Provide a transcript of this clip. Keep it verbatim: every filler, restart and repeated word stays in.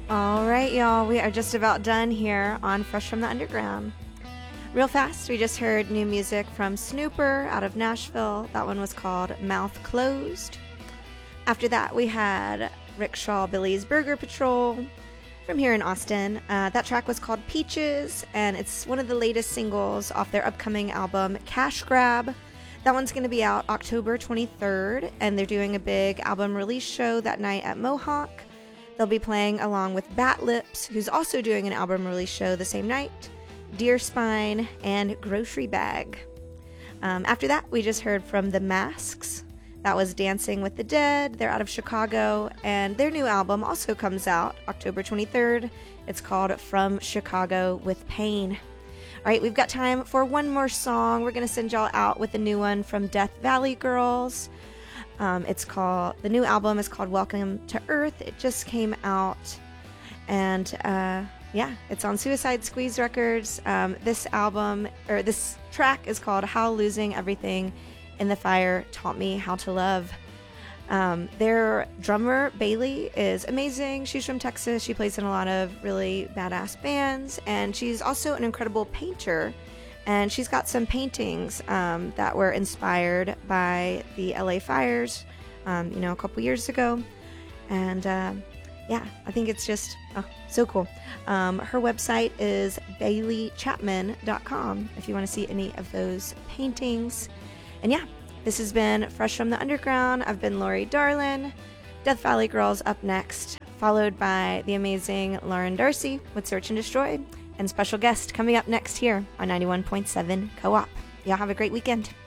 All right, y'all, we are just about done here on Fresh from the Underground. Real fast, we just heard new music from Snooper out of Nashville. That one was called Mouth Closed. After that, we had Rickshaw Billy's Burger Patrol from here in Austin. Uh, that track was called Peaches, and it's one of the latest singles off their upcoming album, Cash Grab. That one's going to be out October twenty-third, and they're doing a big album release show that night at Mohawk. They'll be playing along with Bat Lips, who's also doing an album release show the same night, Deer Spine, and Grocery Bag. Um, after that, we just heard from The Masks. That was Dancing with the Dead. They're out of Chicago, and their new album also comes out October twenty-third. It's called From Chicago with Pain. All right, we've got time for one more song. We're going to send y'all out with a new one from Death Valley Girls. Um, it's called, the new album is called Welcome to Earth. It just came out, and uh, yeah, it's on Suicide Squeeze Records. Um, this album, or this track is called How Losing Everything in the Fire Taught Me How to Love. Um, their drummer, Bailey, is amazing. She's from Texas. She plays in a lot of really badass bands, and she's also an incredible painter. And she's got some paintings um, that were inspired by the L A fires, um, you know, a couple years ago. And uh, yeah, I think it's just oh, so cool. Um, her website is bailey chapman dot com if you want to see any of those paintings. And yeah, this has been Fresh from the Underground. I've been Lori Darlin. Death Valley Girls up next, followed by the amazing Lauren Darcy with Search and Destroy. And special guest coming up next here on ninety-one point seven Co-op. Y'all have a great weekend.